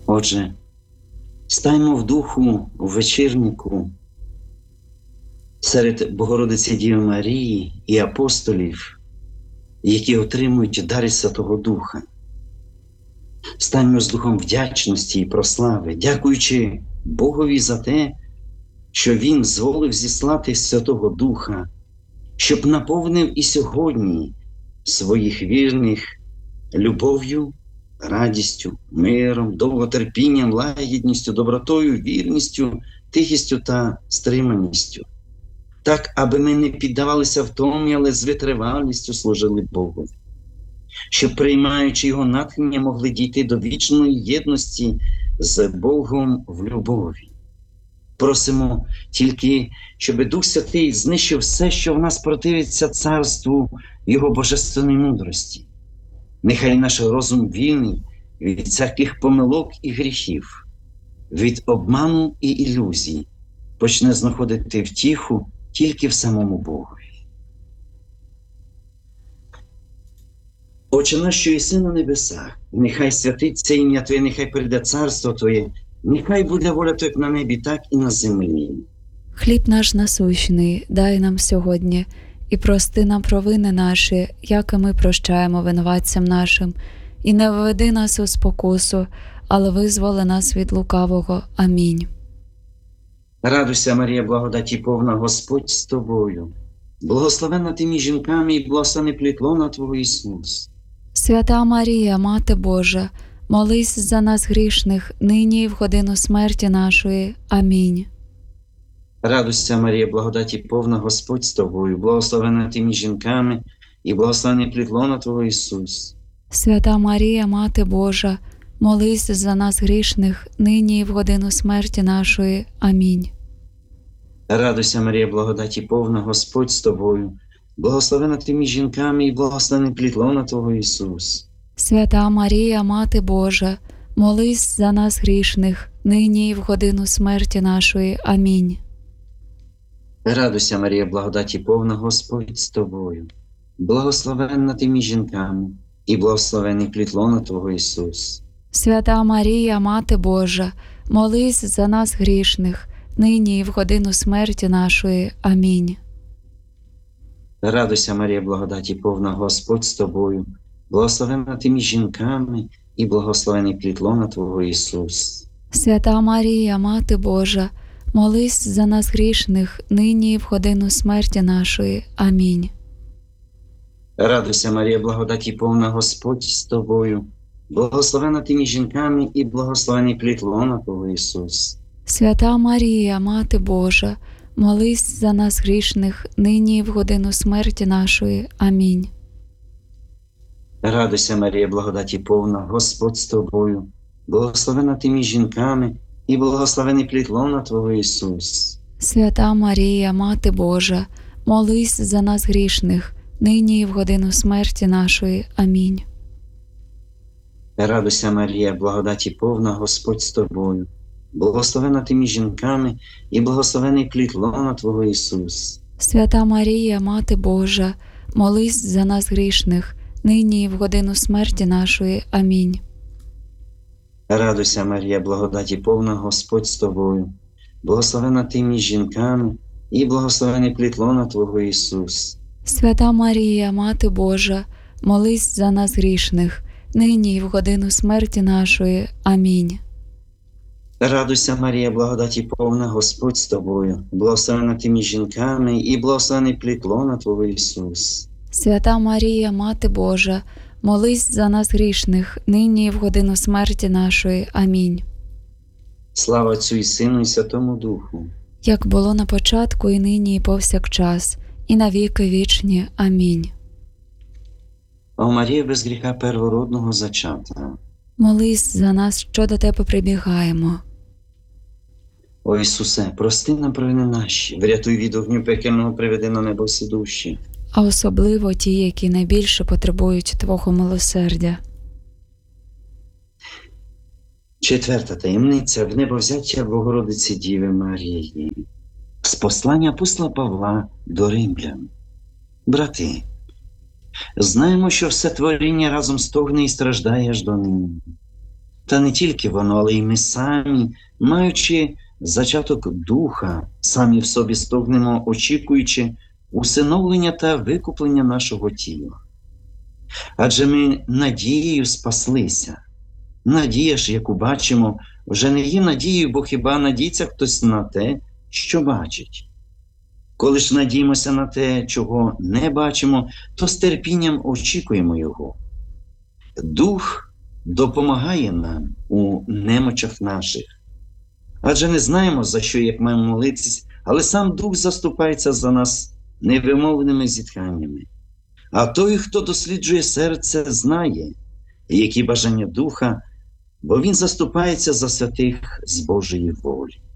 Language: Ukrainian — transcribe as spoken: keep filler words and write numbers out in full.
Отже, стаймо в духу у вечірнику серед Богородиці Діви Марії і апостолів, які отримують дари Святого Духа. Станьмо з духом вдячності і прослави, дякуючи Богові за те, що Він зволив зіслати Святого Духа, щоб наповнив і сьогодні своїх вірних любов'ю, радістю, миром, довготерпінням, лагідністю, добротою, вірністю, тихістю та стриманістю. Так, аби ми не піддавалися втомі, але з витривалістю служили Богу. Щоб, приймаючи Його натхнення, могли дійти до вічної єдності з Богом в любові. Просимо тільки, щоб Дух Святий знищив все, що в нас противиться царству Його божественної мудрості. Нехай наш розум вільний від всяких помилок і гріхів, від обману і ілюзій, почне знаходити втіху тільки в самому Богові. Отче наш, що єси на небесах, нехай святиться ім'я Твоє, нехай прийде царство Твоє, нехай буде воля Твоя як на небі, так і на землі. Хліб наш насущний дай нам сьогодні, і прости нам провини наші, як і ми прощаємо винуватцям нашим. І не введи нас у спокусу, але визволи нас від лукавого. Амінь. Радуйся, Марія, благодаті повна, Господь з тобою. Благословенна ти між жінками, і благословений плід лона Твого, Ісус. Свята Марія, Мати Божа, молись за нас грішних, нині і в годину смерті нашої. Амінь. Радуйся, Марія, благодаті повна, Господь з тобою. Благословенна ти між жінками, і благословений плід лона Твого, Ісус. Свята Марія, Мати Божа, молись за нас грішних, нині і в годину смерті нашої. Амінь. Радуйся, Марія, благодаті повна, Господь з тобою. Благословенна ти між жінками, і благословений плід лона Твого, Ісус. Свята Марія, Мати Божа, молись за нас грішних, нині і в годину смерті нашої. Амінь. Радуйся, Марія, благодаті повна, Господь з тобою. Благословенна ти між жінками, і благословений плід лона Твого, Ісус. Свята Марія, Мати Божа, молись за нас грішних, нині і в годину смерті нашої. Амінь. Радуйся, Марія, благодаті повна, Господь з тобою. Благословенна ти між жінками, і благословений плід лона Твого, Ісус. Свята Марія, Мати Божа, молись за нас грішних, нині і в годину смерті нашої. Амінь. Радуйся, Марія, благодаті повна, Господь з тобою. Благословенна ти між жінками, і благословений плід лона Твого, Ісус. Свята Марія, Мати Божа, молись за нас грішних, нині і в годину смерті нашої. Амінь. Радуйся, Марія, благодаті повна, Господь з тобою. Благословенна ти між жінками, і благословений плід лона Твого, Ісус. Свята Марія, Мати Божа, молись за нас грішних, нині і в годину смерті нашої. Амінь. Радуйся, Марія, благодаті повна, Господь з тобою. Благословенна ти між жінками, і благословений плід лона Твого, Ісус. Свята Марія, Мати Божа, молись за нас грішних, нині і в годину смерті нашої. Амінь. Радуйся, Марія, благодаті повна, Господь з тобою. Благословенна ти між жінками, і благословений плід лона Твого, Ісус. Свята Марія, Мати Божа, молись за нас грішних, нині і в годину смерті нашої. Амінь. Радуйся, Марія, благодаті повна, Господь з тобою. Благословенна ти між жінками, і благословений плід лона Твого, Ісус. Свята Марія, Мати Божа, молись за нас грішних, нині і в годину смерті нашої. Амінь. Слава Отцю і Сину, і Святому Духу. Як було на початку, і нині, і повсякчас, і на віки вічні. Амінь. О Марія, без гріха первородного зачата. Молись за нас, що до Тебе прибігаємо. О Ісусе, прости нам провини наші, врятуй від огню пекельного, приведи на небо всі душі. А особливо ті, які найбільше потребують Твого милосердя. Четверта таємниця в небовзяття Богородиці Діви Марії. З послання апостола Павла до римлян. Брати, знаємо, що все творіння разом стогне і страждає аж до нині. Та не тільки воно, але й ми самі, маючи зачаток духа, самі в собі стогнемо, очікуючи усиновлення та викуплення нашого тіла. Адже ми надією спаслися. Надія ж, яку бачимо, вже не є надією, бо хіба надіється хтось на те, що бачить. Коли ж надіємося на те, чого не бачимо, то з терпінням очікуємо його. Дух допомагає нам у немочах наших. Адже не знаємо, за що, як маємо молитись, але сам Дух заступається за нас невимовними зітханнями. А той, хто досліджує серце, знає, які бажання Духа, бо він заступається за святих з Божої волі.